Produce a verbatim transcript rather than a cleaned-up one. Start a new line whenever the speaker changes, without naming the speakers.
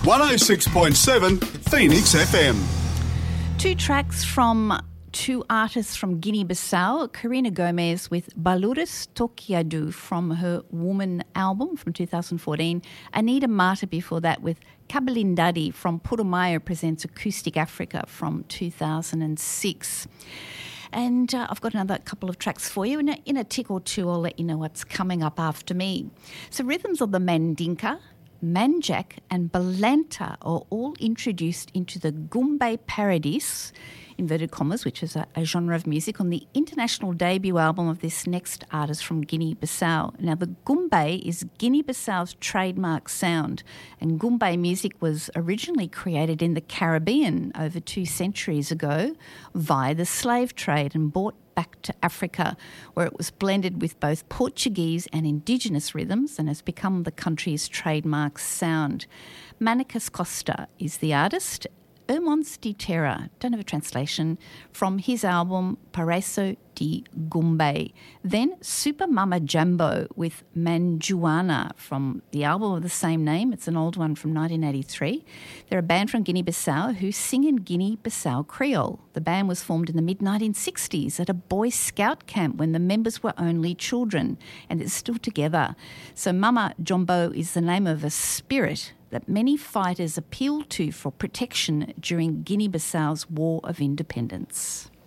one oh six point seven Phoenix F M.
Two tracks from two artists from Guinea-Bissau, Karina Gomez with Baluris Tokiadu from her Woman album from two thousand fourteen, Anita Mata before that with Kabalindadi from Purumayo Presents Acoustic Africa from two thousand six. And uh, I've got another couple of tracks for you. In a, in a tick or two, I'll let you know what's coming up after me. So rhythms of the Mandinka, Manjak and Balanta are all introduced into the Goombay Paradis, inverted commas, which is a, a genre of music, on the international debut album of this next artist from Guinea-Bissau. Now, the Goombay is Guinea-Bissau's trademark sound, and Goombay music was originally created in the Caribbean over two centuries ago via the slave trade and brought back to Africa, where it was blended with both Portuguese and indigenous rhythms and has become the country's trademark sound. Manicus Costa is the artist. Irmãos de Terra, don't have a translation, from his album Paraíso de Goombay. Then Super Mama Jumbo with Manjuana from the album of the same name. It's an old one from nineteen eighty-three. They're a band from Guinea-Bissau who sing in Guinea-Bissau Creole. The band was formed in the mid nineteen sixties at a Boy Scout camp when the members were only children, and it's still together. So Mama Jumbo is the name of a spirit that many fighters appealed to for protection during Guinea-Bissau's War of Independence.